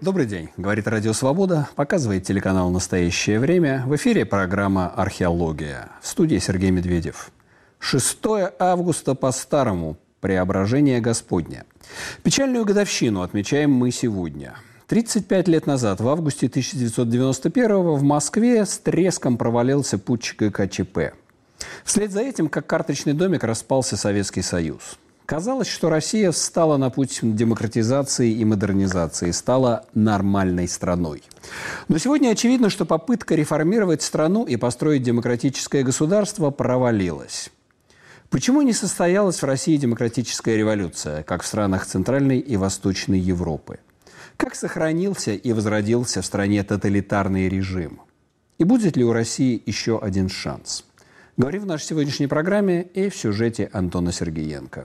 Добрый день. Говорит Радио Свобода, показывает телеканал «Настоящее время». В эфире программа «Археология». В студии Сергей Медведев. 6 августа по-старому. Преображение Господне. Печальную годовщину отмечаем мы сегодня. 35 лет назад, в августе 1991-го, в Москве с треском провалился путч ГКЧП. Вслед за этим, как карточный домик, распался Советский Союз. Казалось, что Россия встала на путь демократизации и модернизации, стала нормальной страной. Но сегодня очевидно, что попытка реформировать страну и построить демократическое государство провалилась. Почему не состоялась в России демократическая революция, как в странах Центральной и Восточной Европы? Как сохранился и возродился в стране тоталитарный режим? И будет ли у России еще один шанс? Говорим в нашей сегодняшней программе и в сюжете Антона Сергеенко.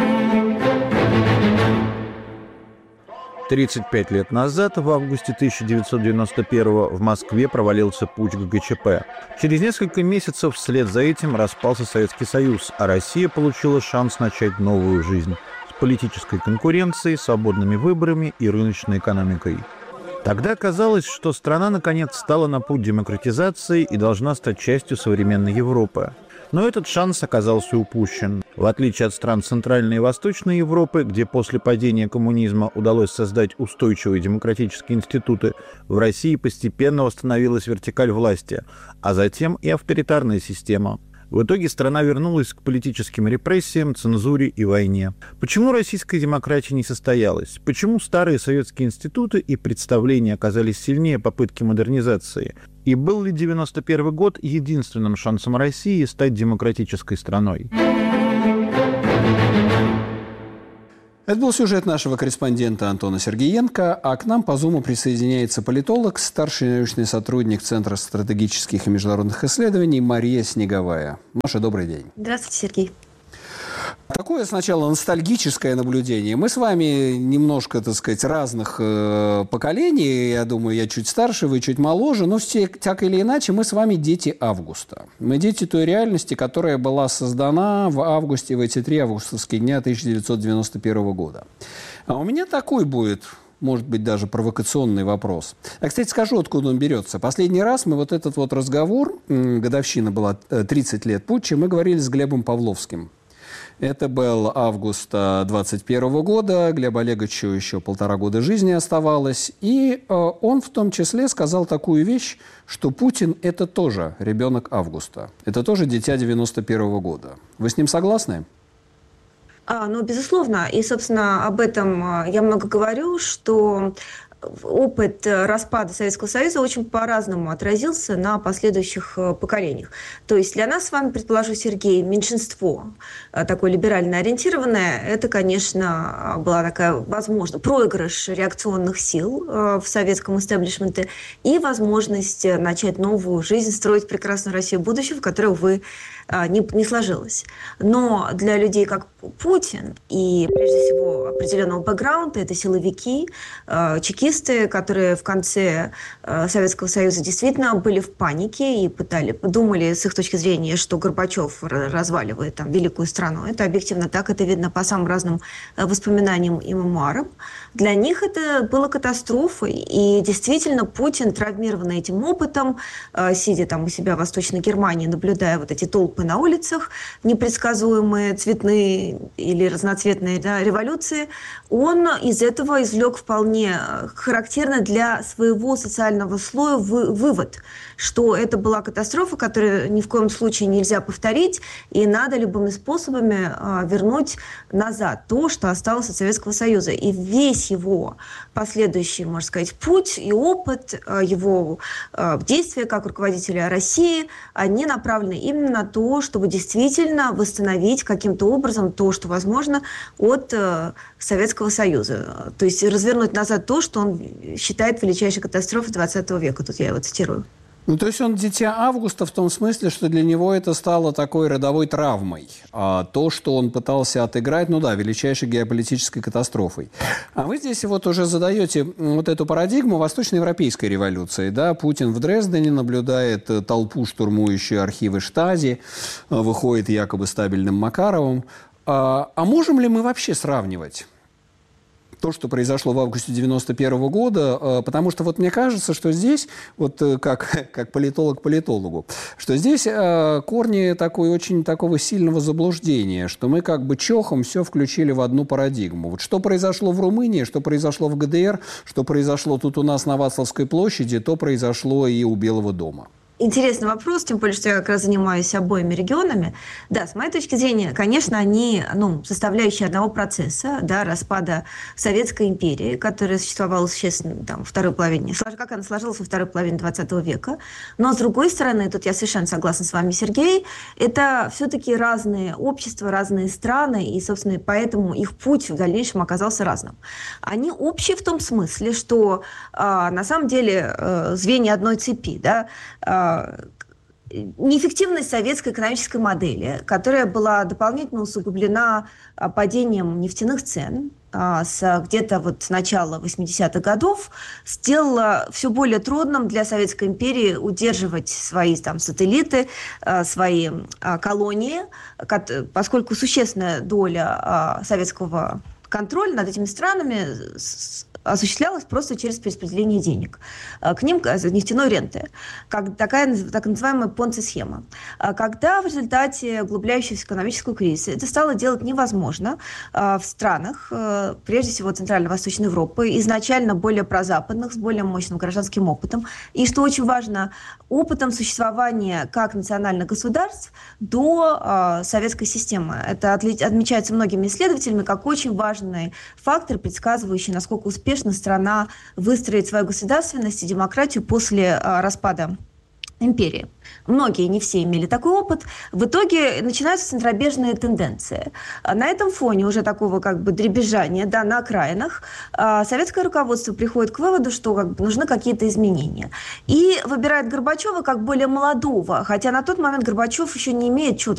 35 лет назад, в августе 1991-го, в Москве провалился путч ГКЧП. Через несколько месяцев вслед за этим распался Советский Союз, а Россия получила шанс начать новую жизнь с политической конкуренцией, свободными выборами и рыночной экономикой. Тогда казалось, что страна наконец стала на путь демократизации и должна стать частью современной Европы. Но этот шанс оказался упущен. В отличие от стран Центральной и Восточной Европы, где после падения коммунизма удалось создать устойчивые демократические институты, в России постепенно восстановилась вертикаль власти, а затем и авторитарная система. В итоге страна вернулась к политическим репрессиям, цензуре и войне. Почему российская демократия не состоялась? Почему старые советские институты и представления оказались сильнее попытки модернизации? И был ли 1991 год единственным шансом России стать демократической страной? Это был сюжет нашего корреспондента Антона Сергеенко, а к нам по Зуму присоединяется политолог, старший научный сотрудник Центра стратегических и международных исследований Мария Снеговая. Маша, добрый день. Здравствуйте, Сергей. Такое сначала ностальгическое наблюдение. Мы с вами немножко, так сказать, разных поколений. Я думаю, я чуть старше, вы чуть моложе. Но так или иначе, мы с вами дети августа. Мы дети той реальности, которая была создана в августе, в эти 3 августовские дня 1991 года. А у меня такой будет, может быть, даже провокационный вопрос. А, кстати, скажу, откуда он берется. Последний раз мы вот этот вот разговор, годовщина была 30 лет путча, мы говорили с Глебом Павловским. Это был август 21 года, Глебу Олеговичу еще 1,5 года жизни оставалось, и он в том числе сказал такую вещь, что Путин – это тоже ребенок августа, это тоже дитя 91 года. Вы с ним согласны? Ну, безусловно. И, собственно, об этом я много говорю, что опыт распада Советского Союза очень по-разному отразился на последующих поколениях. То есть для нас с вами, предположу, Сергей, меньшинство такое либерально ориентированное, это, конечно, была такая, возможно, проигрыш реакционных сил в советском истеблишменте и возможность начать новую жизнь, строить прекрасную Россию будущего, в которой, увы, не сложилось. Но для людей, как Путин, и прежде всего определенного бэкграунда, это силовики, чекисты, которые в конце Советского Союза действительно были в панике и думали с их точки зрения, что Горбачев разваливает там великую страну. Это объективно так, это видно по самым разным воспоминаниям и мемуарам. Для них это было катастрофой, и действительно Путин, травмированный этим опытом, сидя там у себя в Восточной Германии, наблюдая вот эти толпы на улицах, непредсказуемые цветные или разноцветные революции, он из этого извлек вполне характерный для своего социального слоя вывод, что это была катастрофа, которую ни в коем случае нельзя повторить, и надо любыми способами вернуть назад то, что осталось от Советского Союза. И весь его последующий, можно сказать, путь и опыт, его действия как руководителя России, они направлены именно на то, чтобы действительно восстановить каким-то образом то, что возможно, от Советского Союза. То есть развернуть назад то, что он считает величайшей катастрофой 20 века. Тут я его цитирую. Ну, то есть он дитя августа в том смысле, что для него это стало такой родовой травмой. А то, что он пытался отыграть, ну да, величайшей геополитической катастрофой. А вы здесь вот уже задаете вот эту парадигму восточноевропейской революции. Да? Путин в Дрездене наблюдает толпу, штурмующую архивы Штази, выходит якобы стабильным Макаровым. А можем ли мы вообще сравнивать то, что произошло в августе 1991 года, потому что вот мне кажется, что здесь, вот как политолог политологу, что здесь корни очень такого сильного заблуждения, что мы как бы чохом все включили в одну парадигму. Вот что произошло в Румынии, что произошло в ГДР, что произошло тут у нас на Вацлавской площади, то произошло и у Белого дома. Интересный вопрос, тем более, что я как раз занимаюсь обоими регионами. Да, с моей точки зрения, конечно, они составляющие одного процесса, да, распада Советской империи, которая существовала, естественно, во второй половине, как она сложилась во второй половине 20 века. Но, с другой стороны, тут я совершенно согласна с вами, Сергей, это все-таки разные общества, разные страны, и, собственно, поэтому их путь в дальнейшем оказался разным. Они общие в том смысле, что на самом деле звенья одной цепи, да, неэффективность советской экономической модели, которая была дополнительно усугублена падением нефтяных цен с где-то с начала 80-х годов, сделала все более трудным для Советской империи удерживать свои сателлиты, свои колонии, поскольку существенная доля советского контроля над этими странами осуществлялось просто через перераспределение денег к ним, нефтяной ренты, так называемая понци-схема. Когда в результате углубляющегося экономического кризиса это стало делать невозможно в странах, прежде всего Центрально-Восточной Европы, изначально более прозападных, с более мощным гражданским опытом, и, что очень важно, опытом существования как национальных государств до советской системы. Это отмечается многими исследователями как очень важный фактор, предсказывающий, насколько успешно страна выстроит свою государственность и демократию после распада империи. Многие, не все, имели такой опыт. В итоге начинаются центробежные тенденции. На этом фоне уже такого дребезжания, да, на окраинах, советское руководство приходит к выводу, что нужны какие-то изменения. И выбирает Горбачева как более молодого, хотя на тот момент Горбачев еще не имеет